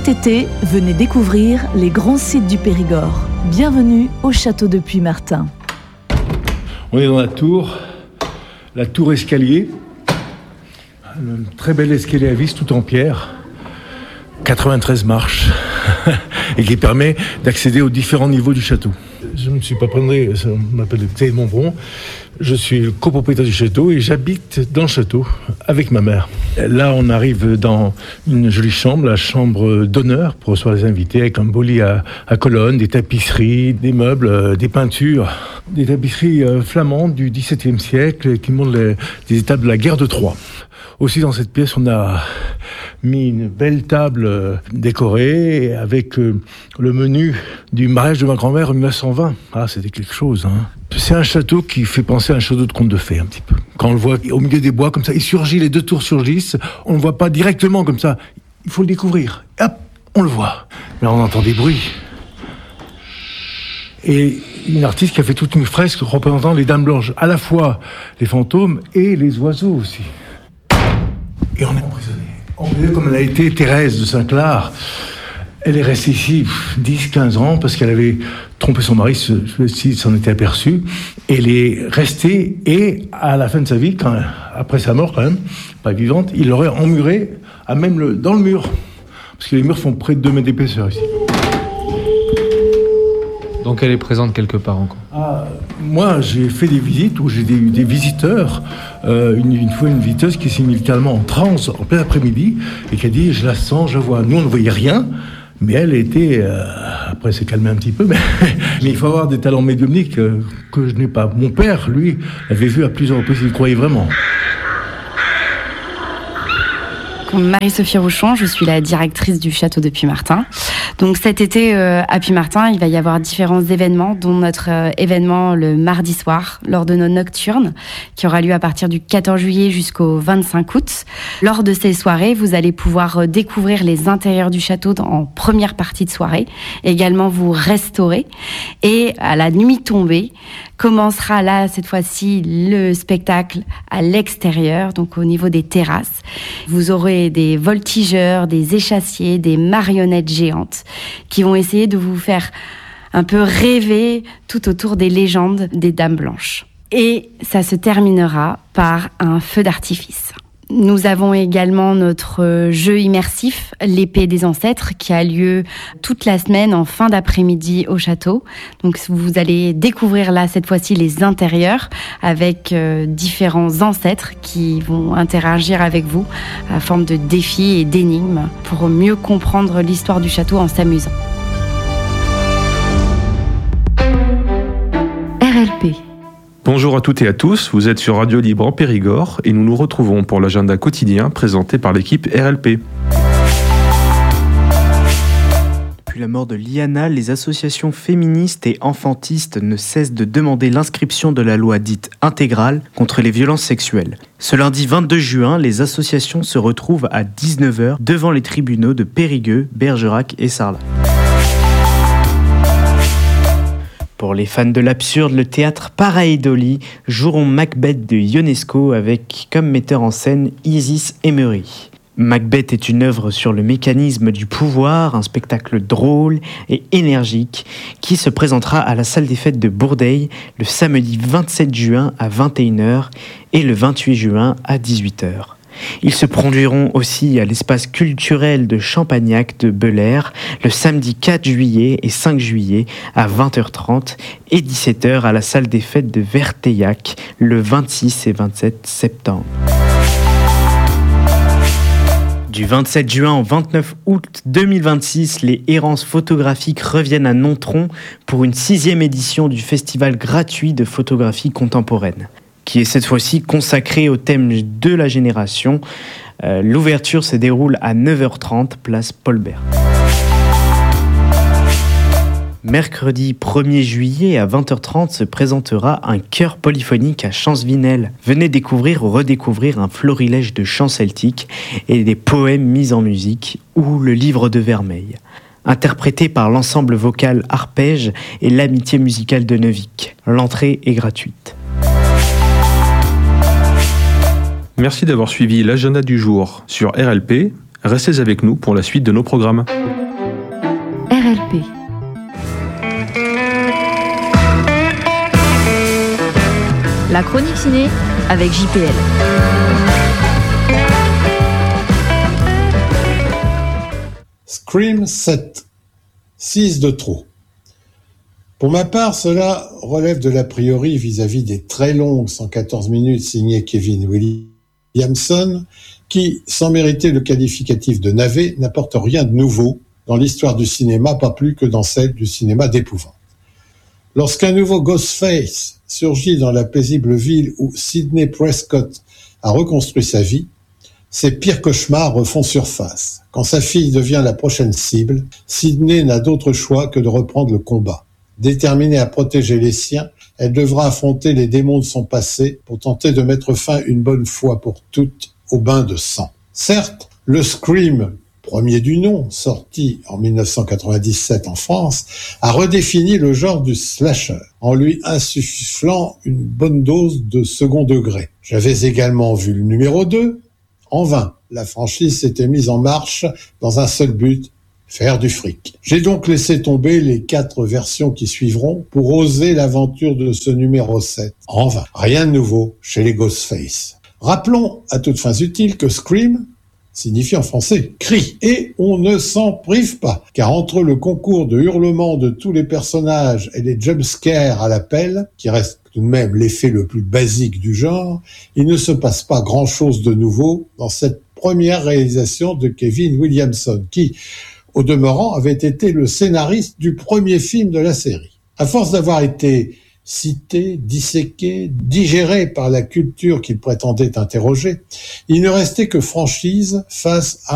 Cet été, venez découvrir les grands sites du Périgord. Bienvenue au château de Puymartin. On est dans la tour escalier. Un très bel escalier à vis tout en pierre. 93 marches et qui permet d'accéder aux différents niveaux du château. Je ne me suis pas prendré, je m'appelle Thé Montbron. Je suis le copropriétaire du château et j'habite dans le château avec ma mère. Là, on arrive dans une jolie chambre, la chambre d'honneur pour recevoir les invités, avec un beau lit à colonnes, des tapisseries, des meubles, des peintures, des tapisseries flamandes du XVIIe siècle qui montrent des étapes de la guerre de Troie. Aussi, dans cette pièce, on a mis une belle table décorée avec le menu du mariage de ma grand-mère en 1920. Ah, c'était quelque chose, hein. C'est un château qui fait penser à un château de conte de fées, un petit peu. Quand on le voit au milieu des bois, comme ça, il surgit, les deux tours surgissent. On ne le voit pas directement comme ça. Il faut le découvrir. Et hop, on le voit. Mais on entend des bruits. Et une artiste qui a fait toute une fresque représentant les dames blanches, à la fois les fantômes et les oiseaux aussi. Et on est emprisonné. Emprisonné comme elle a été Thérèse de Saint-Clar. Elle est restée ici 10-15 ans parce qu'elle avait trompé son mari, s'il s'en était aperçu. Elle est restée et à la fin de sa vie, après sa mort quand même, pas vivante, il l'aurait emmurée dans le mur. Parce que les murs font près de 2 mètres d'épaisseur ici. Donc elle est présente quelque part encore. Moi, j'ai fait des visites où j'ai eu des visiteurs. Une fois, une visiteuse qui s'est mise littéralement en transe en plein après-midi et qui a dit « je la sens, je vois ». Nous, on ne voyait rien, mais elle était... après, elle s'est calmée un petit peu, mais il faut avoir des talents médiumniques que je n'ai pas. Mon père, lui, l'avait vu à plusieurs reprises, il croyait vraiment. Marie-Sophie Rouchon, je suis la directrice du château de Puymartin. Donc cet été à Puymartin, il va y avoir différents événements, dont notre événement le mardi soir, lors de nos nocturnes, qui aura lieu à partir du 14 juillet jusqu'au 25 août. Lors de ces soirées, vous allez pouvoir découvrir les intérieurs du château en première partie de soirée, également vous restaurer. Et à la nuit tombée, commencera là, cette fois-ci, le spectacle à l'extérieur, donc au niveau des terrasses. Vous aurez des voltigeurs, des échassiers, des marionnettes géantes qui vont essayer de vous faire un peu rêver tout autour des légendes des Dames Blanches. Et ça se terminera par un feu d'artifice. Nous avons également notre jeu immersif, l'épée des ancêtres, qui a lieu toute la semaine en fin d'après-midi au château. Donc vous allez découvrir là, cette fois-ci, les intérieurs avec différents ancêtres qui vont interagir avec vous à forme de défis et d'énigmes pour mieux comprendre l'histoire du château en s'amusant. RLP. Bonjour à toutes et à tous, vous êtes sur Radio Libre en Périgord et nous nous retrouvons pour l'agenda quotidien présenté par l'équipe RLP. Depuis la mort de Liana, les associations féministes et enfantistes ne cessent de demander l'inscription de la loi dite intégrale contre les violences sexuelles. Ce lundi 22 juin, les associations se retrouvent à 19h devant les tribunaux de Périgueux, Bergerac et Sarlat. Pour les fans de l'absurde, le théâtre Paraidoli joueront Macbeth de Ionesco avec comme metteur en scène Isis Emery. Macbeth est une œuvre sur le mécanisme du pouvoir, un spectacle drôle et énergique qui se présentera à la salle des fêtes de Bourdeil le samedi 27 juin à 21h et le 28 juin à 18h. Ils se produiront aussi à l'espace culturel de Champagnac de Belair le samedi 4 juillet et 5 juillet à 20h30 et 17h à la salle des fêtes de Verteillac le 26 et 27 septembre. Du 27 juin au 29 août 2026, les errances photographiques reviennent à Nontron pour une 6e édition du festival gratuit de photographie contemporaine, qui est cette fois-ci consacré au thème de la génération. L'ouverture se déroule à 9h30, place Paul Bert. Mercredi 1er juillet à 20h30 se présentera un chœur polyphonique à Champsvinel. Venez découvrir ou redécouvrir un florilège de chants celtiques et des poèmes mis en musique ou le livre de Vermeil. Interprété par l'ensemble vocal Arpège et l'Amitié musicale de Neuvic. L'entrée est gratuite. Merci d'avoir suivi l'agenda du jour sur RLP Restez avec nous pour la suite de nos programmes. RLP. La chronique ciné avec JPL. Scream 7. 6 de trop. Pour ma part, cela relève de l'a priori vis-à-vis des très longues 114 minutes signées Kevin Williamson, qui, sans mériter le qualificatif de navet, n'apporte rien de nouveau dans l'histoire du cinéma, pas plus que dans celle du cinéma d'épouvante. Lorsqu'un nouveau Ghostface surgit dans la paisible ville où Sidney Prescott a reconstruit sa vie, ses pires cauchemars refont surface. Quand sa fille devient la prochaine cible, Sidney n'a d'autre choix que de reprendre le combat. Déterminée à protéger les siens, elle devra affronter les démons de son passé pour tenter de mettre fin une bonne fois pour toutes au bain de sang. Certes, le Scream, premier du nom, sorti en 1997 en France, a redéfini le genre du slasher, en lui insufflant une bonne dose de second degré. J'avais également vu le numéro 2, en vain. La franchise s'était mise en marche dans un seul but, faire du fric. J'ai donc laissé tomber les 4 versions qui suivront pour oser l'aventure de ce numéro 7. En vain. Rien de nouveau chez les Ghostface. Rappelons à toutes fins utiles que Scream signifie en français cri. Et on ne s'en prive pas, car entre le concours de hurlements de tous les personnages et les jumpscares à l'appel, qui reste tout de même l'effet le plus basique du genre, il ne se passe pas grand-chose de nouveau dans cette première réalisation de Kevin Williamson, qui, au demeurant, avait été le scénariste du premier film de la série. À force d'avoir été cité, disséqué, digéré par la culture qu'il prétendait interroger, il ne restait que franchise face à